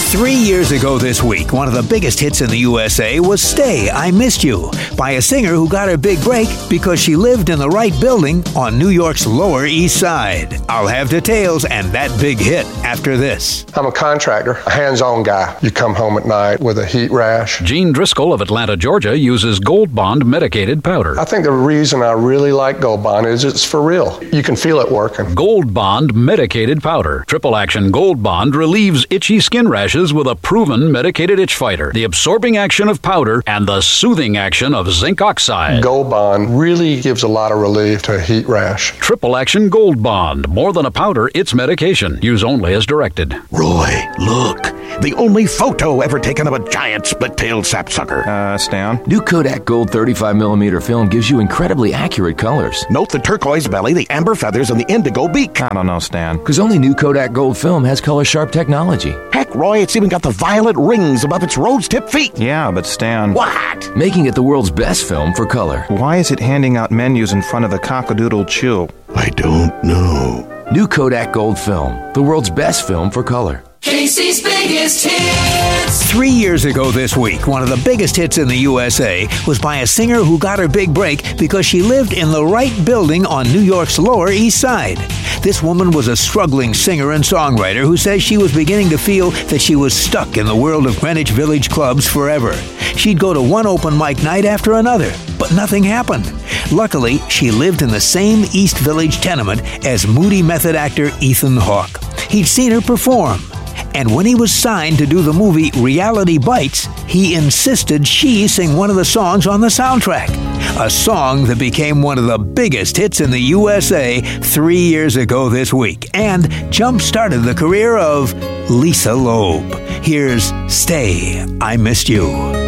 3 years ago this week, one of the biggest hits in the USA was Stay, I Missed You, by a singer who got her big break because she lived in the right building on New York's Lower East Side. I'll have details and that big hit after this. I'm a contractor, a hands-on guy. You come home at night with a heat rash. Gene Driscoll of Atlanta, Georgia, uses Gold Bond medicated powder. I think the reason I really like Gold Bond is it's for real. You can feel it working. Gold Bond medicated powder. Triple action Gold Bond relieves itchy skin rashes with a proven medicated itch fighter, the absorbing action of powder, and the soothing action of zinc oxide. Gold Bond really gives a lot of relief to a heat rash. Triple action Gold Bond. More than a powder, it's medication. Use only as directed. Roy, look. The only photo ever taken of a giant split-tailed sapsucker. Stan? New Kodak Gold 35mm film gives you incredibly accurate colors. Note the turquoise belly, the amber feathers, and the indigo beak. I don't know, Stan. Because only new Kodak Gold film has color sharp technology. Heck, Roy, it's even got the violet rings above its rose-tip feet. Yeah, but Stan... What? Making it the world's best film for color. Why is it handing out menus in front of the Cock-a-Doodle Chew? I don't know. New Kodak Gold film, the world's best film for color. Casey's biggest hits. 3 years ago this week, one of the biggest hits in the USA was by a singer who got her big break because she lived in the right building on New York's Lower East Side. This woman was a struggling singer and songwriter who says she was beginning to feel that she was stuck in the world of Greenwich Village clubs forever. She'd go to one open mic night after another, but nothing happened. Luckily, she lived in the same East Village tenement as Moody method actor Ethan Hawke. He'd seen her perform. And when he was signed to do the movie Reality Bites, he insisted she sing one of the songs on the soundtrack. A song that became one of the biggest hits in the USA 3 years ago this week and jump-started the career of Lisa Loeb. Here's Stay, I Missed You.